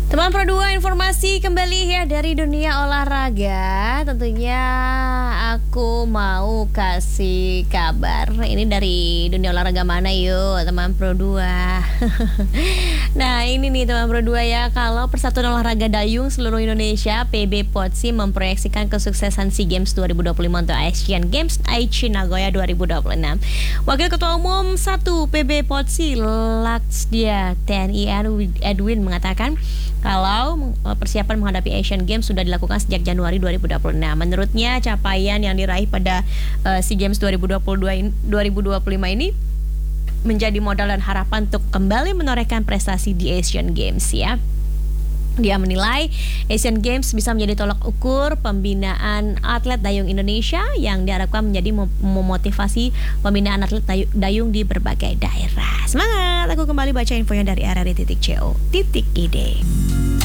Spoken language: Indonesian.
Teman Pro 2 informasi kembali ya dari dunia olahraga. Tentunya aku mau kasih kabar. Ini dari dunia olahraga mana yuk teman Pro 2. Nah ini nih teman Pro 2 ya. Kalau Persatuan Olahraga Dayung seluruh Indonesia PB PODSI memproyeksikan kesuksesan SEA Games 2025 untuk Asian Games Aichi Nagoya 2026. Wakil Ketua Umum 1 PB PODSI Laksdia TNI Edwin mengatakan kalau persiapan menghadapi Asian Games sudah dilakukan sejak Januari 2026. Menurutnya capaian yang diraih pada SEA Games 2025 ini menjadi modal dan harapan untuk kembali menorehkan prestasi di Asian Games ya. Dia menilai Asian Games bisa menjadi tolak ukur pembinaan atlet dayung Indonesia yang diharapkan menjadi memotivasi pembinaan atlet dayung di berbagai daerah. Semangat! Aku kembali baca infonya dari rri.co.id.